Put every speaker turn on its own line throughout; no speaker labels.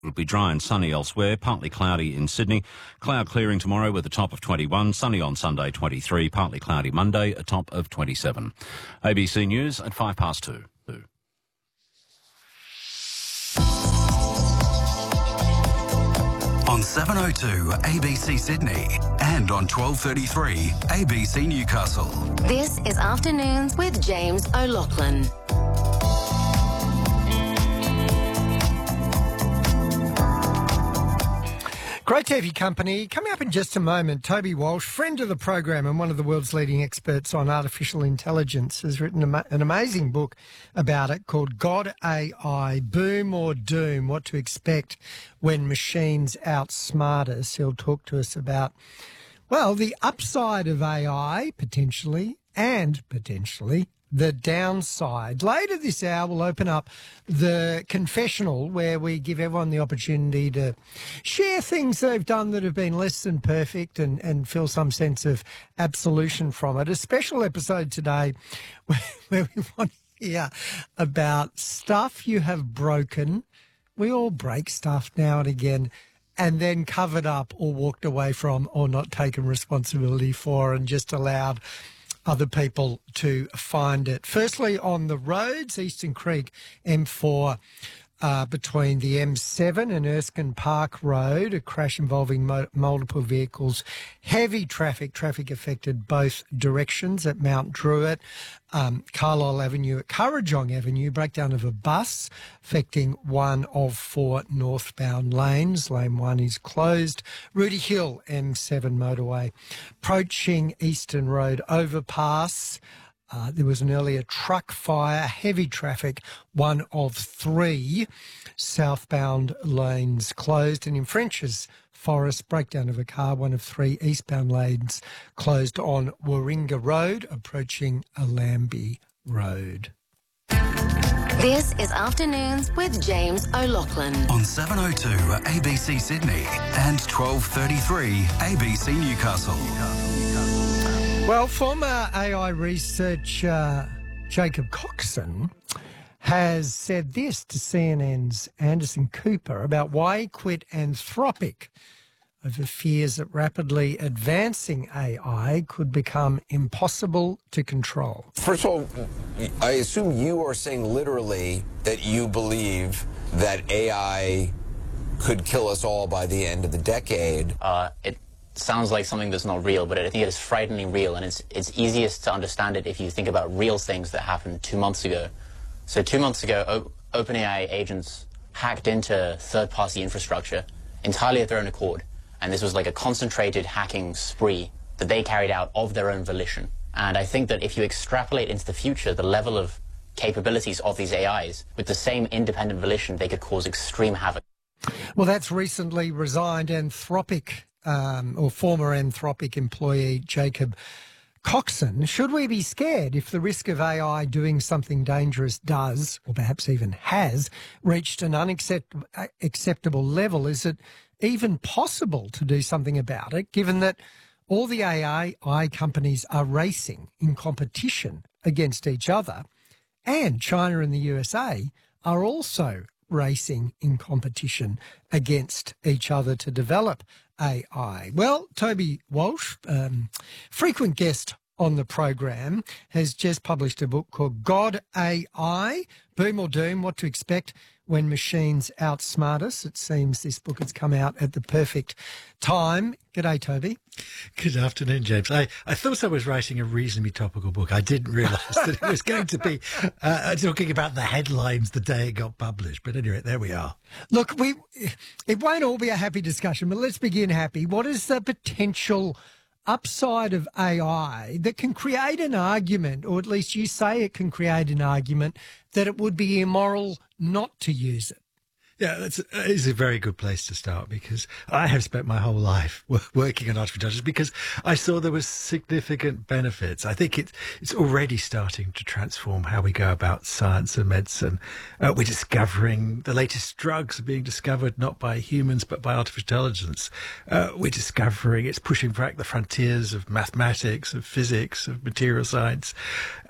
It'll be dry and sunny elsewhere, partly cloudy in Sydney. Cloud clearing tomorrow with a top of 21, sunny on Sunday 23, partly cloudy Monday, a top of 27. ABC News at 2:05.
On 702 ABC Sydney and on 1233 ABC Newcastle.
This is Afternoons with James O'Loughlin.
Great to have you company. Coming up in just a moment, Toby Walsh, friend of the program and one of the world's leading experts on artificial intelligence, has written an amazing book about it called God AI, Boom or Doom, What to Expect When Machines Outsmart Us. He'll talk to us about, well, the upside of AI, potentially, and potentially the downside. Later this hour, we'll open up the confessional where we give everyone the opportunity to share things they've done that have been less than perfect and feel some sense of absolution from it. A special episode today where we want to hear about stuff you have broken. We all break stuff now and again, and then covered up or walked away from or not taken responsibility for and just allowed other people to find it. Firstly, on the roads, Eastern Creek M4 between the M7 and Erskine Park Road, a crash involving multiple vehicles. Heavy traffic affected both directions at Mount Druitt. Carlisle Avenue at Currajong Avenue, breakdown of a bus affecting one of 4 northbound lanes. Lane 1 is closed. Rooty Hill M7 motorway approaching Eastern Road overpass. There was an earlier truck fire, heavy traffic, one of 3 southbound lanes closed. And in French's Forest, breakdown of a car, one of 3 eastbound lanes closed on Warringah Road, approaching Allambie Road.
This is Afternoons with James O'Loughlin.
On 702 ABC Sydney and 1233 ABC Newcastle.
Well, former AI researcher Jacob Coxon has said this to CNN's Anderson Cooper about why he quit Anthropic over fears that rapidly advancing AI could become impossible to control.
First of all, I assume you are saying literally that you believe that AI could kill us all by the end of the decade.
It sounds like something that's not real, but I think it is frighteningly real, and it's easiest to understand it if you think about real things that happened 2 months ago. So 2 months ago, OpenAI agents hacked into third-party infrastructure entirely at their own accord, and this was like a concentrated hacking spree that they carried out of their own volition. And I think that if you extrapolate into the future, the level of capabilities of these AIs, with the same independent volition, they could cause extreme havoc.
Well, that's recently resigned Anthropic, or former Anthropic employee Jacob Coxon. Should we be scared if the risk of AI doing something dangerous does, or perhaps even has, reached an unacceptable level? Is it even possible to do something about it, given that all the AI companies are racing in competition against each other, and China and the USA are also racing in competition against each other to develop AI? Well, Toby Walsh, frequent guest on the program, has just published a book called God AI, Boom or Doom, What to Expect When Machines Outsmart Us. It seems this book has come out at the perfect time. G'day, Toby.
Good afternoon, James. I thought I was writing a reasonably topical book. I didn't realise that it was going to be talking about the headlines the day it got published. But anyway, there we are.
Look, it won't all be a happy discussion, but let's begin happy. What is the potential upside of AI that can create an argument, or at least you say it can create an argument, that it would be immoral not to use it?
Yeah, it's a very good place to start, because I have spent my whole life working on artificial intelligence because I saw there was significant benefits. I think it's already starting to transform how we go about science and medicine. We're discovering the latest drugs are being discovered not by humans but by artificial intelligence. We're discovering it's pushing back the frontiers of mathematics, of physics, of material science.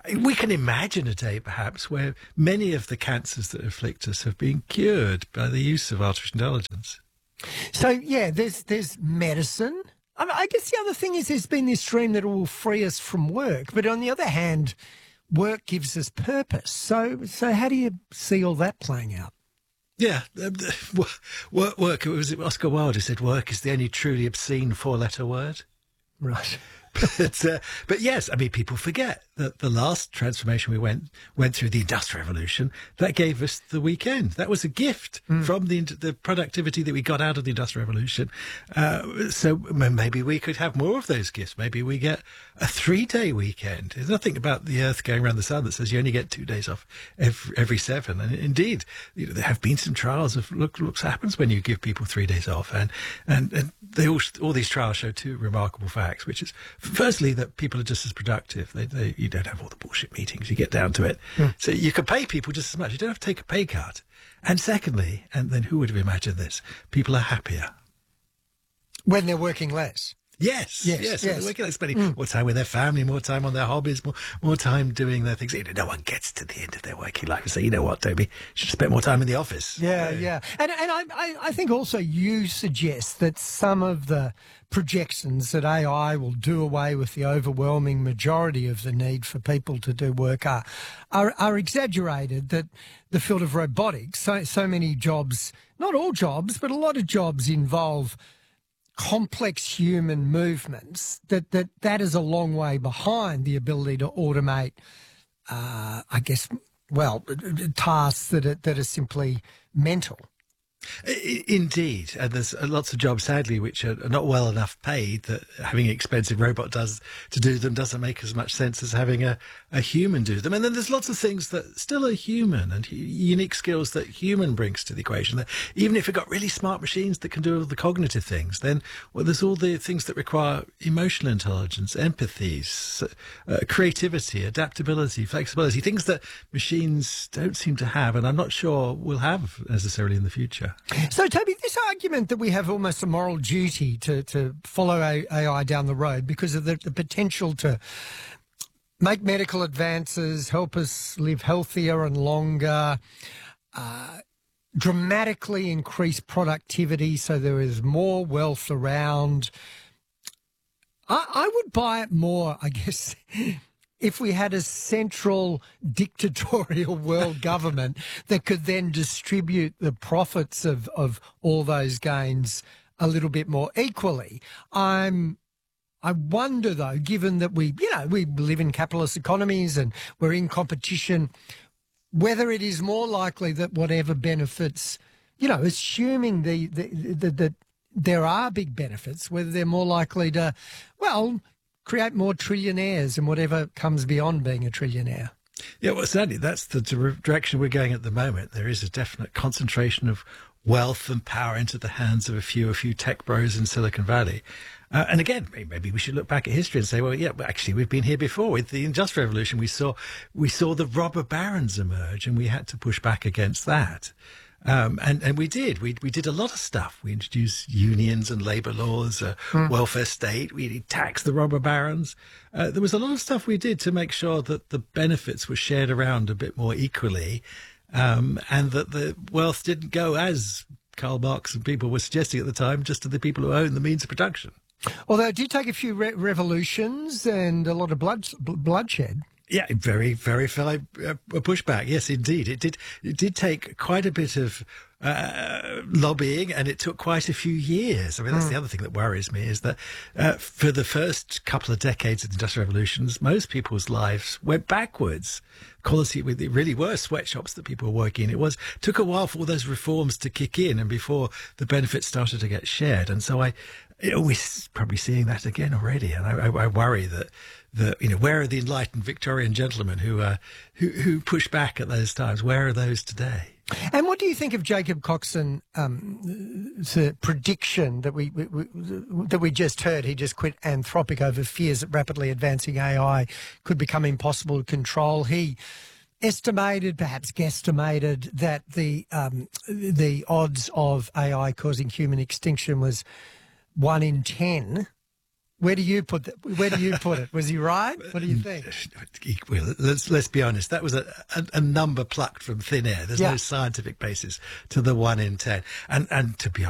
We can imagine a day, perhaps, where many of the cancers that afflict us have been cured by the use of artificial intelligence.
So, yeah, there's medicine. I mean, I guess the other thing is there's been this dream that it will free us from work. But on the other hand, work gives us purpose. So how do you see all that playing out?
Yeah, work. It was Oscar Wilde who said work is the only truly obscene four-letter word.
Right.
But yes, I mean, people forget that the last transformation we went through, the Industrial Revolution, that gave us the weekend. That was a gift from the productivity that we got out of the Industrial Revolution. So maybe we could have more of those gifts. Maybe we get a 3-day weekend. There's nothing about the Earth going around the sun that says you only get 2 days off every 7. And indeed, there have been some trials of look what happens when you give people 3 days off, and they all these trials show 2 remarkable facts, which is firstly that people are just as productive. You don't have all the bullshit meetings. You get down to it. So you can pay people just as much. You don't have to take a pay cut. And secondly, and then who would have imagined this? People are happier
When they're working less.
Yes. They're working, spending more time with their family, more time on their hobbies, more time doing their things. No one gets to the end of their working life and say, you know what, Toby, you should spend more time in the office.
Yeah. And I think also you suggest that some of the projections that AI will do away with the overwhelming majority of the need for people to do work are exaggerated, that the field of robotics, so many jobs, not all jobs, but a lot of jobs involve complex human movements, that is a long way behind the ability to automate, tasks that are simply mental.
Indeed, and there's lots of jobs, sadly, which are not well enough paid, that having an expensive robot to do them doesn't make as much sense as having a human do them. And then there's lots of things that still are human and unique skills that human brings to the equation. That even if you've got really smart machines that can do all the cognitive things, then there's all the things that require emotional intelligence, empathy, creativity, adaptability, flexibility, things that machines don't seem to have, and I'm not sure will have necessarily in the future.
So, Toby, this argument that we have almost a moral duty to follow AI down the road because of the potential to make medical advances, help us live healthier and longer, dramatically increase productivity so there is more wealth around. I would buy it more, I guess, if we had a central dictatorial world government that could then distribute the profits of all those gains a little bit more equally. I wonder, though, given that we live in capitalist economies and we're in competition, whether it is more likely that whatever benefits, assuming that there are big benefits, whether they're more likely to, create more trillionaires and whatever comes beyond being a trillionaire.
Yeah, well, certainly that's the direction we're going at the moment. There is a definite concentration of wealth and power into the hands of a few tech bros in Silicon Valley. And again, maybe we should look back at history and say, actually, we've been here before. With the Industrial Revolution, we saw the robber barons emerge, and we had to push back against that. And we did. We did a lot of stuff. We introduced unions and labour laws, welfare state. We taxed the robber barons. There was a lot of stuff we did to make sure that the benefits were shared around a bit more equally, and that the wealth didn't go, as Karl Marx and people were suggesting at the time, just to the people who own the means of production.
Although it did take a few revolutions and a lot of bloodshed.
Yeah, very, very fair pushback. Yes, indeed. It did take quite a bit of lobbying, and it took quite a few years. I mean, that's the other thing that worries me, is that for the first couple of decades of the Industrial Revolutions, most people's lives went backwards. Quality, it really were sweatshops that people were working in. It took a while for all those reforms to kick in and before the benefits started to get shared. And so we're probably seeing that again already. And I worry that where are the enlightened Victorian gentlemen who pushed back at those times? Where are those today?
And what do you think of Jacob Coxon's prediction that we just heard? He just quit Anthropic over fears that rapidly advancing AI could become impossible to control. He estimated, perhaps guesstimated, that the odds of AI causing human extinction was 1 in 10. Where do you put it? Was he right? What do you think?
Well, let's be honest. That was a number plucked from thin air. There's no scientific basis to the 1 in 10. And to be honest,